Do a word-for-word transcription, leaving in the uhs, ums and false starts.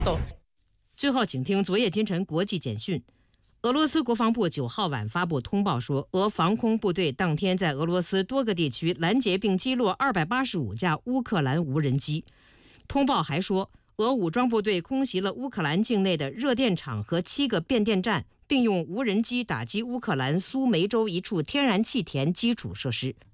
最后，请听昨夜今晨国际简讯。俄罗斯国防部九号晚发布通报说，俄防空部队当天在俄罗斯多个地区拦截并击落二百八十五架乌克兰无人机。通报还说，俄武装部队空袭了乌克兰境内的热电厂和七个变电站，并用无人机打击乌克兰苏梅州一处天然气田基础设施。